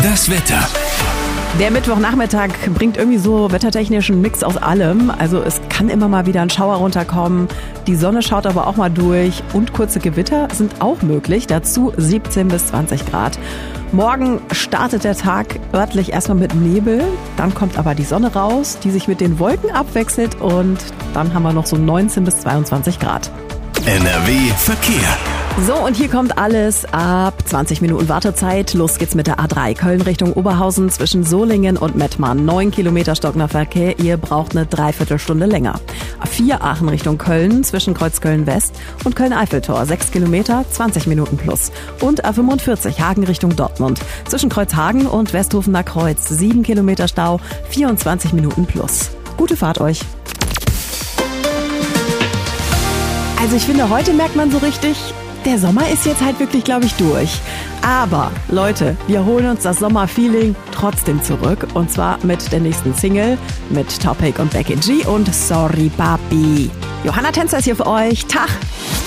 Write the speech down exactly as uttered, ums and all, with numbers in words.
Das Wetter. Der Mittwochnachmittag bringt irgendwie so wettertechnisch einen Mix aus allem. Also es kann immer mal wieder ein Schauer runterkommen. Die Sonne schaut aber auch mal durch und kurze Gewitter sind auch möglich. Dazu siebzehn bis zwanzig Grad. Morgen startet der Tag örtlich erstmal mit Nebel. Dann kommt aber die Sonne raus, die sich mit den Wolken abwechselt. Und dann haben wir noch so neunzehn bis zweiundzwanzig Grad. N R W Verkehr. So, und hier kommt alles ab zwanzig Minuten Wartezeit. Los geht's mit der A drei Köln Richtung Oberhausen zwischen Solingen und Mettmann. Neun Kilometer stockender Verkehr, ihr braucht eine Dreiviertelstunde länger. A vier Aachen Richtung Köln zwischen Kreuzköln West und Köln-Eiffeltor. Sechs Kilometer, zwanzig Minuten plus. Und A fünfundvierzig Hagen Richtung Dortmund zwischen Kreuzhagen und Westhofener Kreuz. Sieben Kilometer Stau, vierundzwanzig Minuten plus. Gute Fahrt euch. Also ich finde, heute merkt man so richtig, der Sommer ist jetzt halt wirklich, glaube ich, durch. Aber, Leute, wir holen uns das Sommerfeeling trotzdem zurück. Und zwar mit der nächsten Single mit Topic und Becky G und Sorry Papi. Johanna Tänzer ist hier für euch. Tag!